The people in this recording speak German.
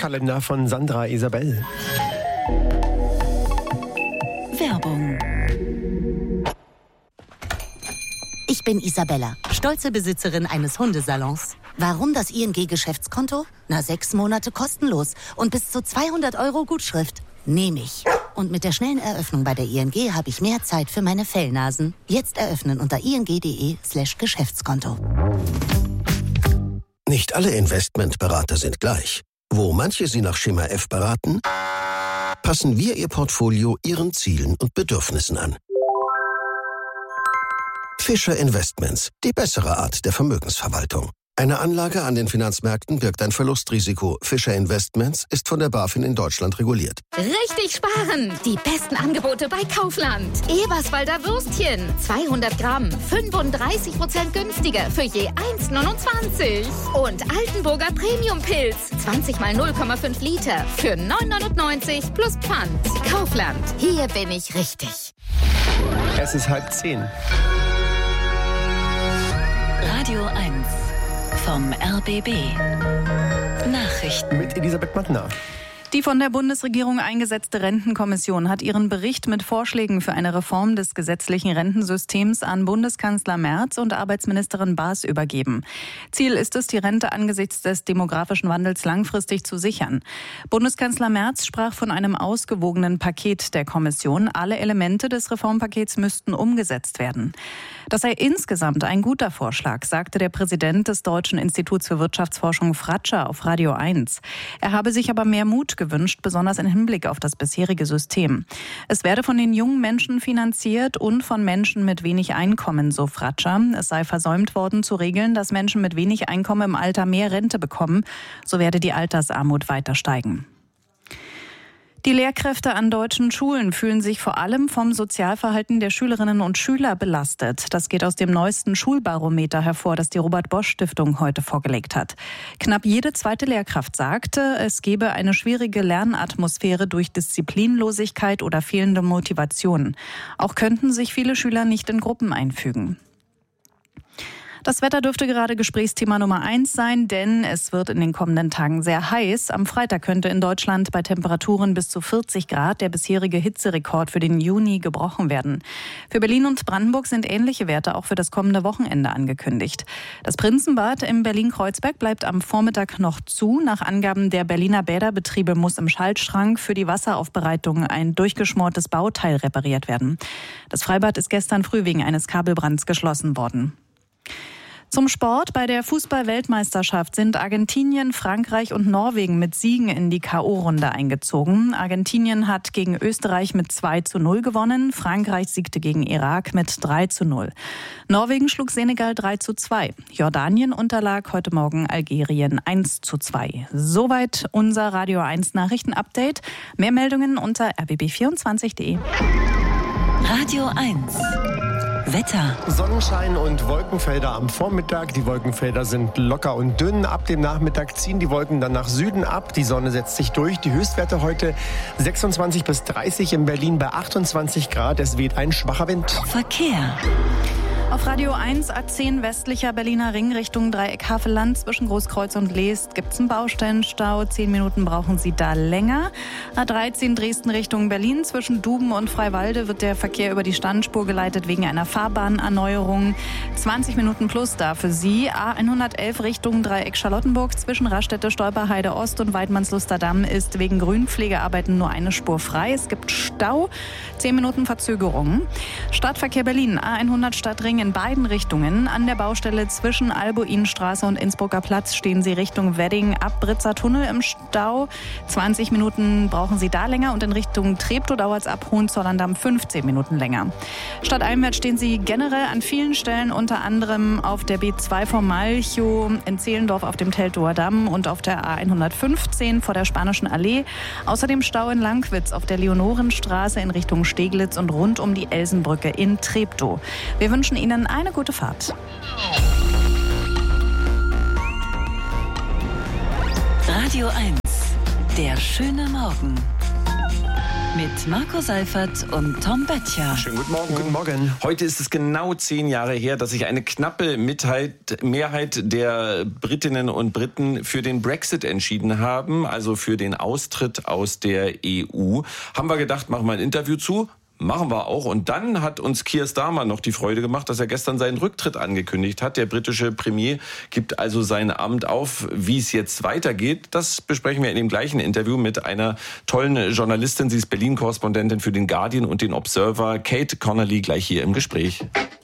Adventskalender von Sandra Isabel. Werbung. Ich bin Isabella, stolze Besitzerin eines Hundesalons. Warum das ING-Geschäftskonto? 6 Monate kostenlos und bis zu 200 € Gutschrift. Nehme ich. Und mit der schnellen Eröffnung bei der ING habe ich mehr Zeit für meine Fellnasen. Jetzt eröffnen unter ing.de/Geschäftskonto. Nicht alle Investmentberater sind gleich. Wo manche Sie nach Schema F beraten, passen wir Ihr Portfolio Ihren Zielen und Bedürfnissen an. Fischer Investments, die bessere Art der Vermögensverwaltung. Eine Anlage an den Finanzmärkten birgt ein Verlustrisiko. Fischer Investments ist von der BaFin in Deutschland reguliert. Richtig sparen! Die besten Angebote bei Kaufland. Eberswalder Würstchen, 200 Gramm, 35% günstiger für je 1,29. Und Altenburger Premium-Pilz, 20 mal 0,5 Liter für 9,99 plus Pfand. Kaufland, hier bin ich richtig. Es ist 9:30. Radio 1 vom RBB. Nachrichten. Mit Elisabeth Mattner. Die von der Bundesregierung eingesetzte Rentenkommission hat ihren Bericht mit Vorschlägen für eine Reform des gesetzlichen Rentensystems an Bundeskanzler Merz und Arbeitsministerin Baas übergeben. Ziel ist es, die Rente angesichts des demografischen Wandels langfristig zu sichern. Bundeskanzler Merz sprach von einem ausgewogenen Paket der Kommission. Alle Elemente des Reformpakets müssten umgesetzt werden. Das sei insgesamt ein guter Vorschlag, sagte der Präsident des Deutschen Instituts für Wirtschaftsforschung Fratscher auf Radio 1. Er habe sich aber mehr Mut gewünscht, besonders im Hinblick auf das bisherige System. Es werde von den jungen Menschen finanziert und von Menschen mit wenig Einkommen, so Fratscher. Es sei versäumt worden zu regeln, dass Menschen mit wenig Einkommen im Alter mehr Rente bekommen. So werde die Altersarmut weiter steigen. Die Lehrkräfte an deutschen Schulen fühlen sich vor allem vom Sozialverhalten der Schülerinnen und Schüler belastet. Das geht aus dem neuesten Schulbarometer hervor, das die Robert-Bosch-Stiftung heute vorgelegt hat. Knapp jede zweite Lehrkraft sagte, es gebe eine schwierige Lernatmosphäre durch Disziplinlosigkeit oder fehlende Motivation. Auch könnten sich viele Schüler nicht in Gruppen einfügen. Das Wetter dürfte gerade Gesprächsthema Nummer 1 sein, denn es wird in den kommenden Tagen sehr heiß. Am Freitag könnte in Deutschland bei Temperaturen bis zu 40 Grad der bisherige Hitzerekord für den Juni gebrochen werden. Für Berlin und Brandenburg sind ähnliche Werte auch für das kommende Wochenende angekündigt. Das Prinzenbad im Berlin-Kreuzberg bleibt am Vormittag noch zu. Nach Angaben der Berliner Bäderbetriebe muss im Schaltschrank für die Wasseraufbereitung ein durchgeschmortes Bauteil repariert werden. Das Freibad ist gestern früh wegen eines Kabelbrands geschlossen worden. Zum Sport. Bei der Fußball-Weltmeisterschaft sind Argentinien, Frankreich und Norwegen mit Siegen in die K.O.-Runde eingezogen. Argentinien hat gegen Österreich mit 2:0 gewonnen. Frankreich siegte gegen Irak mit 3:0. Norwegen schlug Senegal 3:2. Jordanien unterlag heute Morgen Algerien 1:2. Soweit unser Radio 1 Nachrichten-Update. Mehr Meldungen unter rbb24.de. Radio 1 Wetter. Sonnenschein und Wolkenfelder am Vormittag. Die Wolkenfelder sind locker und dünn. Ab dem Nachmittag ziehen die Wolken dann nach Süden ab. Die Sonne setzt sich durch. Die Höchstwerte heute 26 bis 30, in Berlin bei 28 Grad. Es weht ein schwacher Wind. Verkehr. Auf Radio 1 A10 westlicher Berliner Ring Richtung Dreieck Havelland zwischen Großkreuz und Leest gibt es einen Baustellenstau. 10 Minuten brauchen Sie da länger. A13 Dresden Richtung Berlin zwischen Duben und Freiwalde wird der Verkehr über die Standspur geleitet wegen einer Fahrbahnerneuerung. 20 Minuten plus da für Sie. A111 Richtung Dreieck Charlottenburg zwischen Raststätte Stolperheide Ost und Weidmannsluster Damm ist wegen Grünpflegearbeiten nur eine Spur frei. Es gibt Stau. 10 Minuten Verzögerung. Stadtverkehr Berlin A100 Stadtring in beiden Richtungen. An der Baustelle zwischen Albuinstraße und Innsbrucker Platz stehen Sie Richtung Wedding ab Britzer Tunnel im Stau. 20 Minuten brauchen Sie da länger und in Richtung Treptow dauert es ab Hohenzollern-Damm 15 Minuten länger. Stadteinwärts stehen Sie generell an vielen Stellen, unter anderem auf der B2 vor Malchow, in Zehlendorf auf dem Teltower Damm und auf der A115 vor der Spanischen Allee. Außerdem Stau in Langwitz auf der Leonorenstraße in Richtung Steglitz und rund um die Elsenbrücke in Treptow. Wir wünschen Ihnen eine gute Fahrt. Radio 1, der schöne Morgen. mit Marco Seifert und Tom Böttcher. Schönen guten Morgen. Guten Morgen. Heute ist es genau 10 Jahre her, dass sich eine knappe Mehrheit der Britinnen und Briten für den Brexit entschieden haben, also für den Austritt aus der EU. Haben wir gedacht, machen wir ein Interview zu. Machen wir auch. Und dann hat uns Keir Starmer noch die Freude gemacht, dass er gestern seinen Rücktritt angekündigt hat. Der britische Premier gibt also sein Amt auf. Wie es jetzt weitergeht, das besprechen wir in dem gleichen Interview mit einer tollen Journalistin. Sie ist Berlin-Korrespondentin für den Guardian und den Observer. Kate Connolly gleich hier im Gespräch.